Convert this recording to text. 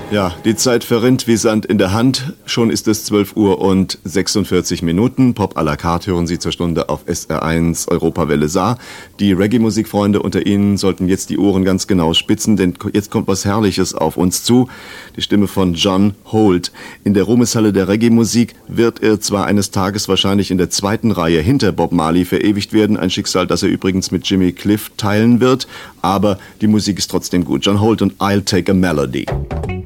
Ja, die Zeit verrinnt wie Sand in der Hand. Schon ist es 12 Uhr und 46 Minuten. Pop à la carte hören Sie zur Stunde auf SR1 Europawelle Saar. Die Reggae-Musikfreunde unter Ihnen sollten jetzt die Ohren ganz genau spitzen, denn jetzt kommt was Herrliches auf uns zu. Die Stimme von John Holt. In der Ruhmeshalle der Reggae-Musik wird er zwar eines Tages wahrscheinlich in der zweiten Reihe hinter Bob Marley verewigt werden, ein Schicksal, das er übrigens mit Jimmy Cliff teilen wird, aber die Musik ist trotzdem gut. John Holt und I'll Take a Melody.